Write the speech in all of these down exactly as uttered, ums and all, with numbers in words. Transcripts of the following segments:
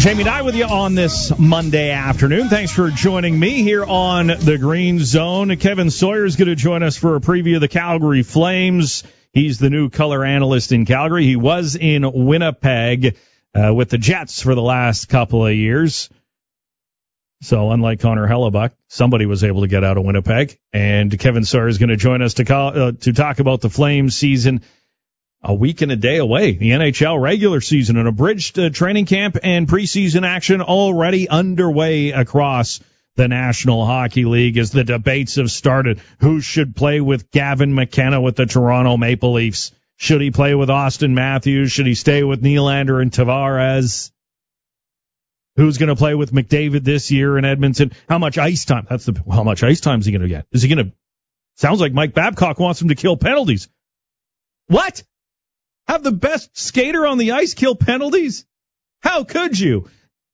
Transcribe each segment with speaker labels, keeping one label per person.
Speaker 1: Jamie Nye with you on this Monday afternoon. Thanks for joining me here on the Green Zone. Kevin Sawyer is going to join us for a preview of the Calgary Flames. He's the new color analyst in Calgary. He was in Winnipeg uh, with the Jets for the last couple of years. So unlike Connor Hellebuck, somebody was able to get out of Winnipeg. And Kevin Sawyer is going to join us to, call, uh, to talk about the Flames season. A week and a day away, the N H L regular season, an abridged uh, training camp and preseason action already underway across the National Hockey League as the debates have started. Who should play with Gavin McKenna with the Toronto Maple Leafs? Should he play with Austin Matthews? Should he stay with Nylander and Tavares? Who's going to play with McDavid this year in Edmonton? How much ice time? That's the how much ice time is he going to get? Is he going to? Sounds like Mike Babcock wants him to kill penalties. What? Have the best skater on the ice kill penalties? How could you?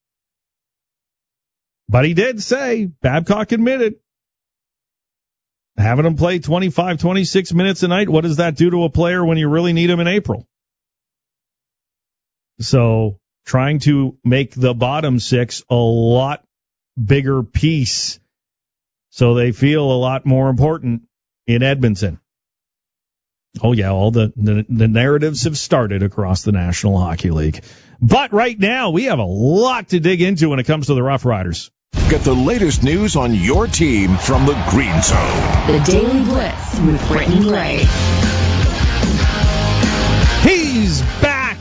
Speaker 1: But he did say, Babcock admitted, having him play twenty-five, twenty-six minutes a night, what does that do to a player when you really need him in April? So trying to make the bottom six a lot bigger piece so they feel a lot more important in Edmonton. Oh, yeah, all the, the, the narratives have started across the National Hockey League. But right now, we have a lot to dig into when it comes to the Rough Riders.
Speaker 2: Get the latest news on your team from the Green Zone.
Speaker 3: The Daily Blitz with Brittany Gray.
Speaker 1: He's back,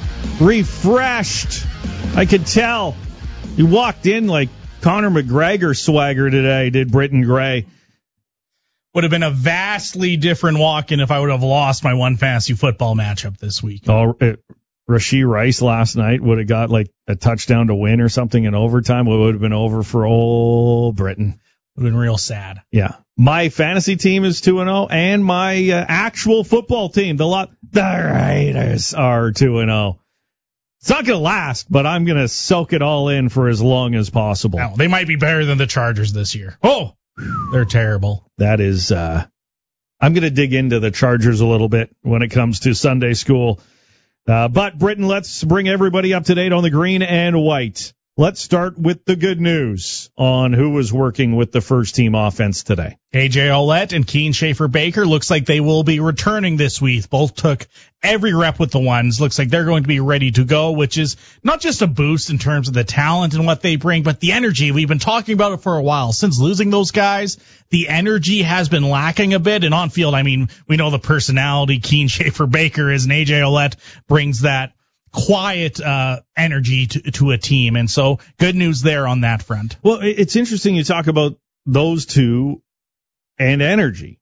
Speaker 1: refreshed. I could tell. He walked in like Conor McGregor swagger today, did Britton Gray.
Speaker 4: Would have been a vastly different walk-in if I would have lost my one fantasy football matchup this week.
Speaker 1: Oh, it, Rashee Rice last night would have got like a touchdown to win or something in overtime. It would have been over for old Britain.
Speaker 4: Would have been real sad.
Speaker 1: Yeah. My fantasy team is two and oh, and my uh, actual football team, the lot, the Raiders, are two and oh. It's not going to last, but I'm going to soak it all in for as long as possible.
Speaker 4: No, they might be better than the Chargers this year. Oh! They're terrible.
Speaker 1: That is, uh, I'm going to dig into the Chargers a little bit when it comes to Sunday school. Uh, but, Britton, let's bring everybody up to date on the green and white. Let's start with the good news on who was working with the first team offense today.
Speaker 4: A J Ouellette and Keane Schaefer-Baker looks like they will be returning this week. Both took every rep with the ones. Looks like they're going to be ready to go, which is not just a boost in terms of the talent and what they bring, but the energy. We've been talking about it for a while. Since losing those guys, the energy has been lacking a bit. And on field, I mean, we know the personality Keane Schaefer-Baker is, and A J Ouellette brings that quiet uh energy to, to a team. And so good news there on that front.
Speaker 1: Well, it's interesting you talk about those two and energy,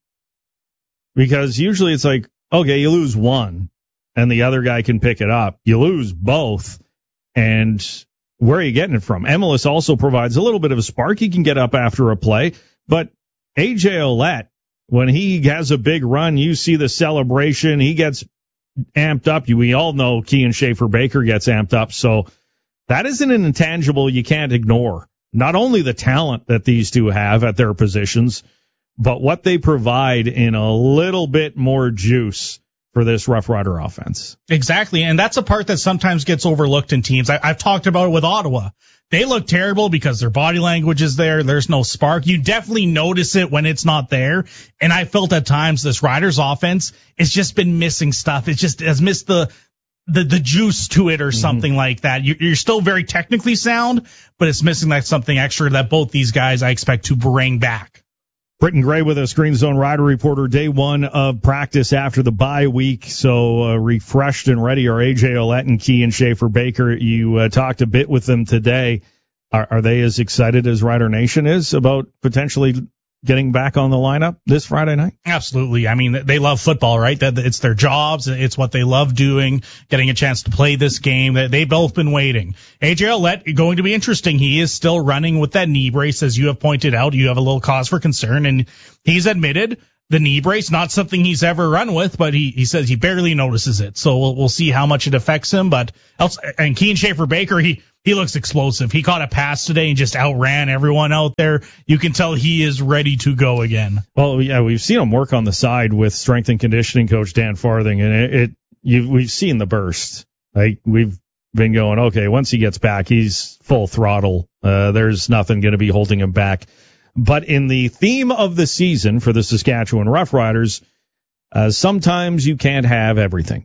Speaker 1: because usually it's like, okay, you lose one and the other guy can pick it up. You lose both, and where are you getting it from? Emilus also provides a little bit of a spark. He can get up after a play, but A J Ouellette, when he has a big run, you see the celebration. He gets amped up. We all know Keane Schaefer-Baker gets amped up. So that isn't an intangible you can't ignore. Not only the talent that these two have at their positions, but what they provide in a little bit more juice for this Rough Rider offense.
Speaker 4: Exactly. And that's a part that sometimes gets overlooked in teams. I, I've talked about it with Ottawa. They look terrible because their body language is there. There's no spark. You definitely notice it when it's not there. And I felt at times this Riders offense has just been missing stuff. It just has missed the, the, the juice to it or something mm-hmm. like that. You, you're still very technically sound, but it's missing that something extra that both these guys I expect to bring back.
Speaker 1: Britton Gray with us, Green Zone Rider Reporter. Day one of practice after the bye week, so uh, refreshed and ready are A J Ouellette and Keane Schaefer-Baker. You uh, talked a bit with them today. Are, are they as excited as Rider Nation is about potentially getting back on the lineup this Friday night?
Speaker 4: Absolutely. I mean, they love football, right? That it's their jobs. It's what they love doing, getting a chance to play this game. They've both been waiting. A J Ouellette, going to be interesting. He is still running with that knee brace, as you have pointed out. You have a little cause for concern, and he's admitted the knee brace, not something he's ever run with, but he, he says he barely notices it. So we'll, we'll see how much it affects him. But else, and Keane Schaefer-Baker, he, he looks explosive. He caught a pass today and just outran everyone out there. You can tell he is ready to go again.
Speaker 1: Well, yeah, we've seen him work on the side with strength and conditioning coach Dan Farthing, and it, it you, we've seen the burst. Like we've been going, okay, once he gets back, he's full throttle. Uh, there's nothing going to be holding him back. But in the theme of the season for the Saskatchewan Roughriders, uh, sometimes you can't have everything.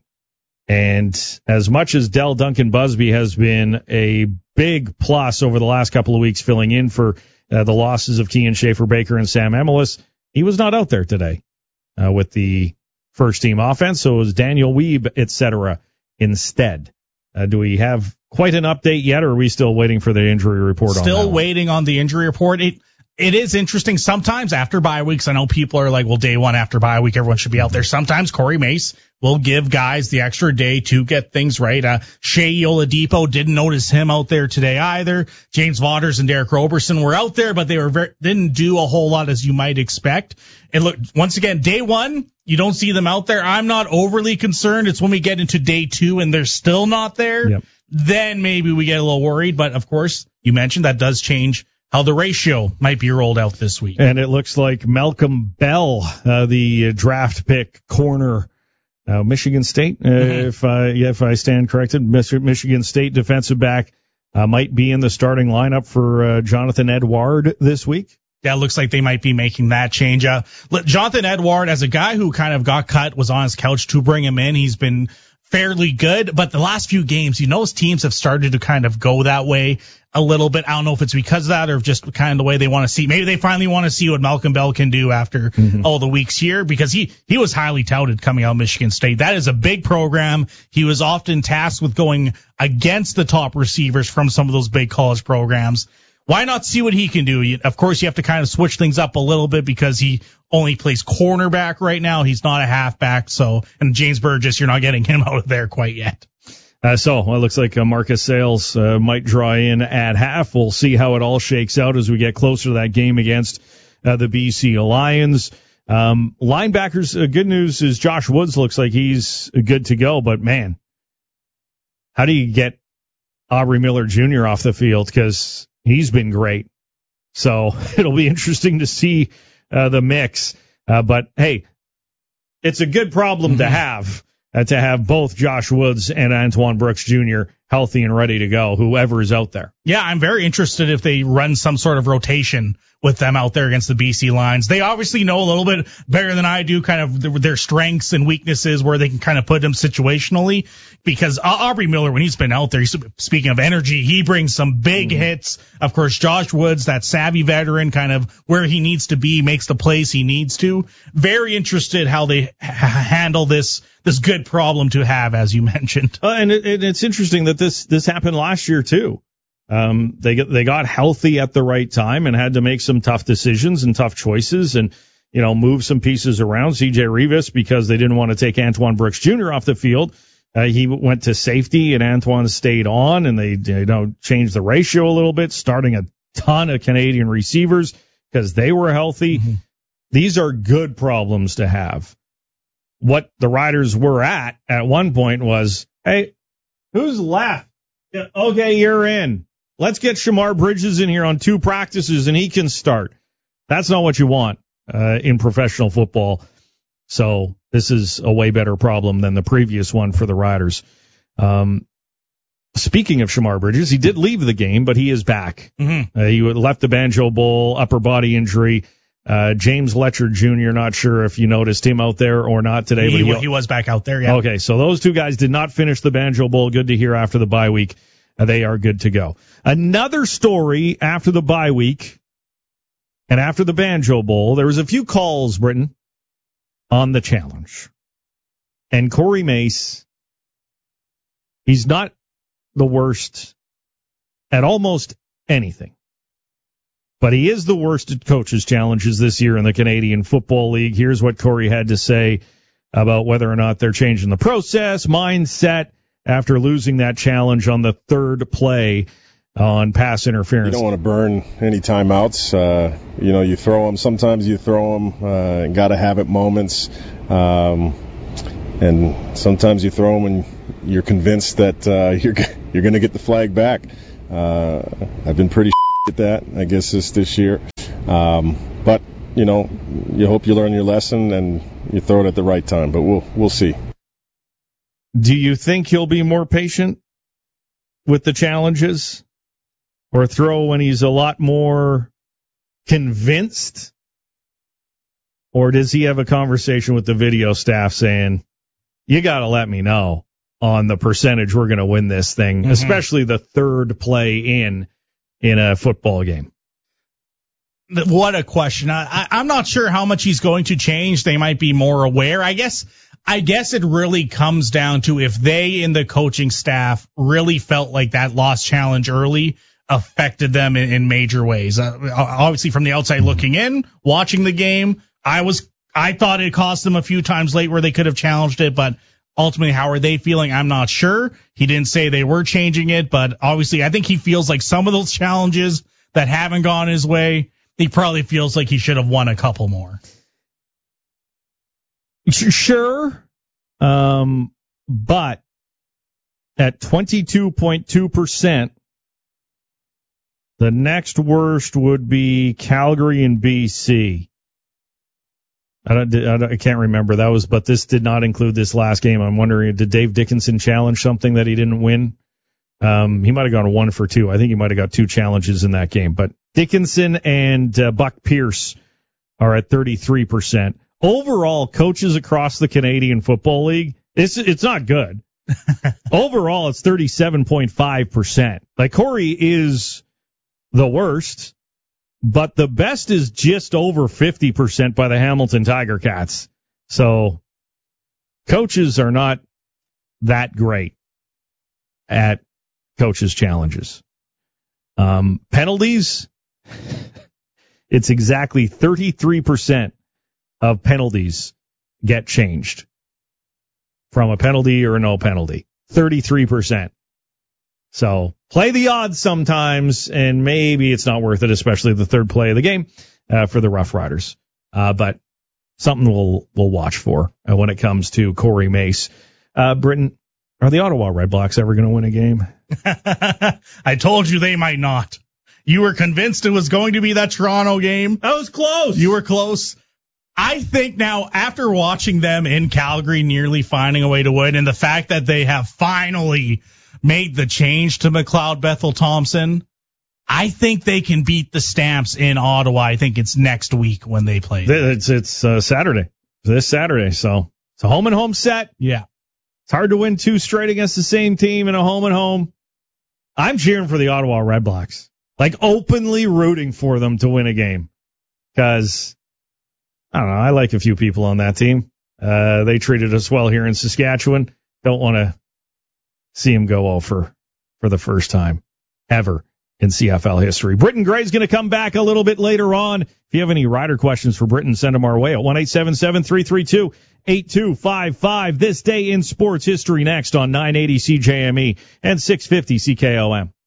Speaker 1: And as much as Del Duncan Busby has been a big plus over the last couple of weeks filling in for uh, the losses of Kean Schaefer-Baker and Sam Emelis, he was not out there today uh, with the first-team offense, so it was Daniel Weeb, et cetera, instead. Uh, do we have quite an update yet, or are we still waiting for the injury report
Speaker 4: still
Speaker 1: on that
Speaker 4: Still
Speaker 1: one?
Speaker 4: waiting on the injury report. It It is interesting. Sometimes after bye weeks, I know people are like, well, day one after bye week, everyone should be out there. Sometimes Corey Mace will give guys the extra day to get things right. Uh, Shea Oladipo, didn't notice him out there today either. James Waters and Derek Roberson were out there, but they were very, didn't do a whole lot as you might expect. And look, once again, day one, you don't see them out there. I'm not overly concerned. It's when we get into day two and they're still not there.
Speaker 1: Yep.
Speaker 4: Then maybe we get a little worried. But of course, you mentioned that does change how the ratio might be rolled out this week.
Speaker 1: And it looks like Malcolm Bell, uh, the draft pick corner, uh, Michigan State, uh, mm-hmm. if I yeah, if I stand corrected, Michigan State defensive back, uh, might be in the starting lineup for uh, Jonathan Edward this week.
Speaker 4: Yeah, it looks like they might be making that change. Uh, Jonathan Edward, as a guy who kind of got cut, was on his couch to bring him in. He's been fairly good, but the last few games, you know, teams have started to kind of go that way a little bit. I don't know if it's because of that or just kind of the way they want to see. Maybe they finally want to see what Malcolm Bell can do after mm-hmm. all the weeks here, because he, he was highly touted coming out of Michigan State. That is a big program. He was often tasked with going against the top receivers from some of those big college programs. Why not see what he can do? Of course, you have to kind of switch things up a little bit because he only plays cornerback right now. He's not a halfback. So, and James Burgess, you're not getting him out of there quite yet.
Speaker 1: Uh, so well, it looks like uh, Marcus Sales uh, might draw in at half. We'll see how it all shakes out as we get closer to that game against uh, the B C Lions. Um, linebackers, uh, good news is Josh Woods looks like he's good to go, but man, how do you get Aubrey Miller Junior off the field? Because he's been great. So it'll be interesting to see uh, the mix. Uh, but, hey, it's a good problem mm-hmm. to have, uh, to have both Josh Woods and Antoine Brooks Junior healthy and ready to go, whoever is out there.
Speaker 4: Yeah, I'm very interested if they run some sort of rotation with them out there against the B C Lions. They obviously know a little bit better than I do kind of their strengths and weaknesses, where they can kind of put them situationally, because Aubrey Miller, when he's been out there, he's, speaking of energy, he brings some big mm-hmm. hits. Of course, Josh Woods, that savvy veteran, kind of where he needs to be, makes the plays he needs to. Very interested how they ha- handle this this good problem to have, as you mentioned.
Speaker 1: Uh, and it, it, it's interesting that this this happened last year too. Um, they got, they got healthy at the right time and had to make some tough decisions and tough choices and, you know, move some pieces around. C J Rivas, because they didn't want to take Antoine Brooks Junior off the field, uh, he went to safety and Antoine stayed on, and they, you know, changed the ratio a little bit, starting a ton of Canadian receivers because they were healthy. Mm-hmm. These are good problems to have. What the Riders were at at one point was, hey, who's left? Yeah, okay, you're in. Let's get Shamar Bridges in here on two practices and he can start. That's not what you want uh, in professional football. So this is a way better problem than the previous one for the Riders. Um, speaking of Shamar Bridges, he did leave the game, but he is back. Mm-hmm. Uh, he left the Banjo Bowl, upper body injury. Uh, James Letcher Junior, not sure if you noticed him out there or not today.
Speaker 4: He,
Speaker 1: but he,
Speaker 4: he was back out there, yeah.
Speaker 1: Okay, so those two guys did not finish the Banjo Bowl. Good to hear after the bye week. Uh, they are good to go. Another story after the bye week and after the Banjo Bowl, there was a few calls, Britton, on the challenge. And Corey Mace, he's not the worst at almost anything. But he is the worst at coaches' challenges this year in the Canadian Football League. Here's what Corey had to say about whether or not they're changing the process, mindset, after losing that challenge on the third play on pass interference.
Speaker 5: You don't want to burn any timeouts. Uh, you know, you throw them. Sometimes you throw them. Uh, got to have it moments. Um, and sometimes you throw them and you're convinced that uh, you're you're going to get the flag back. Uh, I've been pretty at that, I guess, this this year. Um, but you know, you hope you learn your lesson and you throw it at the right time. But we'll we'll see.
Speaker 1: Do you think he'll be more patient with the challenges, or throw when he's a lot more convinced? Or does he have a conversation with the video staff saying, you got to let me know on the percentage we're going to win this thing, mm-hmm. especially the third play in in a football game?
Speaker 4: What a question. I, I, I'm not sure how much he's going to change. They might be more aware. I guess I guess it really comes down to if they in the coaching staff really felt like that lost challenge early affected them in, in major ways. Uh, obviously, from the outside looking in, watching the game, I was I thought it cost them a few times late where they could have challenged it, but ultimately, how are they feeling? I'm not sure. He didn't say they were changing it, but obviously, I think he feels like some of those challenges that haven't gone his way, he probably feels like he should have won a couple more.
Speaker 1: Sure. Um, but at twenty-two point two percent, the next worst would be Calgary and B C. I, don't, I, don't, I can't remember. That was, but this did not include this last game. I'm wondering, did Dave Dickinson challenge something that he didn't win? Um, he might have gone one for two. I think he might have got two challenges in that game. But Dickinson and uh, Buck Pierce are at thirty-three percent. Overall, coaches across the Canadian Football League, it's it's not good. Overall, it's thirty-seven point five percent. Like, Corey is the worst, but the best is just over fifty percent by the Hamilton Tiger Cats. So coaches are not that great at coaches' challenges. Um, penalties, it's exactly thirty-three percent of penalties get changed from a penalty or a no penalty. thirty-three percent. So play the odds sometimes, and maybe it's not worth it, especially the third play of the game uh, for the Rough Riders. Uh, but something we'll we'll watch for uh, when it comes to Corey Mace. Uh, Britton, are the Ottawa Redblacks ever going to win a game?
Speaker 4: I told you they might not. You were convinced it was going to be that Toronto game.
Speaker 1: That was close.
Speaker 4: You were close. I think now, after watching them in Calgary nearly finding a way to win, and the fact that they have finally made the change to McLeod Bethel Thompson, I think they can beat the Stamps in Ottawa. I think it's next week when they play.
Speaker 1: It's it's uh, Saturday, this Saturday. So it's a home and home set.
Speaker 4: Yeah,
Speaker 1: it's hard to win two straight against the same team in a home and home. I'm cheering for the Ottawa Redblacks, like openly rooting for them to win a game, because I don't know. I like a few people on that team. Uh, they treated us well here in Saskatchewan. Don't want to see him go oh for for the first time ever in C F L history. Britton Gray's going to come back a little bit later on. If you have any rider questions for Britton, send them our way at one eight seven seven, three three two, eight two five five. This day in sports history next on nine eighty C J M E and six fifty C K O M.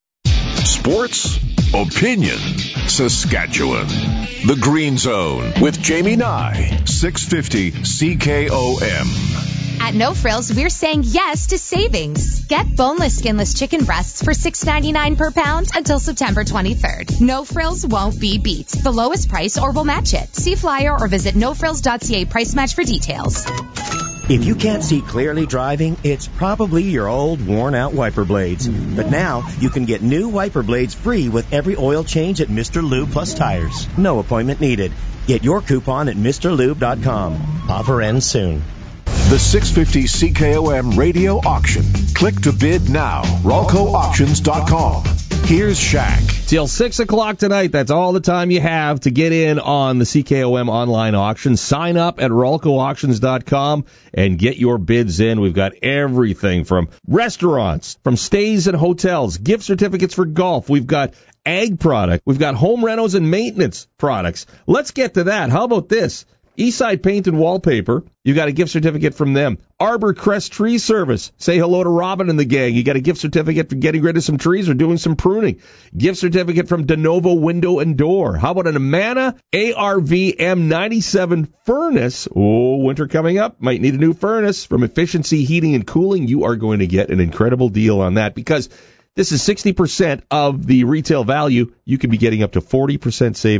Speaker 2: Sports Opinion Saskatchewan. The Green Zone with Jamie Nye, six fifty C K O M.
Speaker 3: At No Frills, we're saying yes to savings. Get boneless, skinless chicken breasts for six ninety-nine per pound until September twenty-third. No Frills won't be beat. The lowest price or we'll match it. See flyer or visit no frills dot c a price match for details.
Speaker 6: If you can't see clearly driving, it's probably your old worn-out wiper blades. But now, you can get new wiper blades free with every oil change at Mister Lube Plus Tires. No appointment needed. Get your coupon at Mr Lube dot com. Offer ends soon.
Speaker 2: The six fifty C K O M radio auction. Click to bid now. Ralco Auctions dot com. Here's Shaq.
Speaker 7: Till six o'clock tonight, that's all the time you have to get in on the C K O M online auction. Sign up at Ralco Auctions dot com and get your bids in. We've got everything from restaurants, from stays and hotels, gift certificates for golf. We've got ag product. We've got home renos and maintenance products. Let's get to that. How about this? Eastside Paint and Wallpaper, you got a gift certificate from them. Arbor Crest Tree Service, say hello to Robin and the gang. You got a gift certificate for getting rid of some trees or doing some pruning. Gift certificate from DeNovo Window and Door. How about an Amana A R V M ninety-seven furnace? Oh, winter coming up. Might need a new furnace. From Efficiency Heating and Cooling, you are going to get an incredible deal on that, because this is sixty percent of the retail value. You could be getting up to forty percent savings.